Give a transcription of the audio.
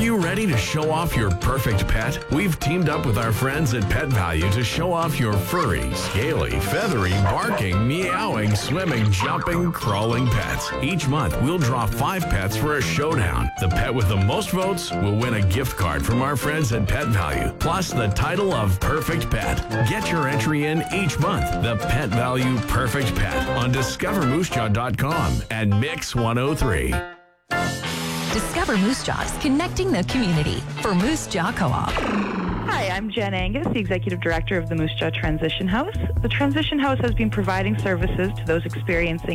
you ready to show off your perfect pet? We've teamed up with our friends at Pet Value to show off your furry, scaly, feathery, barking, meowing, swimming, jumping, crawling pets. Each month, we'll draw 5 pets for a showdown. The pet with the most votes will win a gift card from our friends at Pet Value, plus the title of Perfect Pet. Get your entry in each month. The Pet Value Perfect Pet on DiscoverMooseJaw.com and Mix 103. Discover Moose Jaws, connecting the community for Moose Jaw Co-op. Hi, I'm Jen Angus, the Executive Director of the Moose Jaw Transition House. The Transition House has been providing services to those experiencing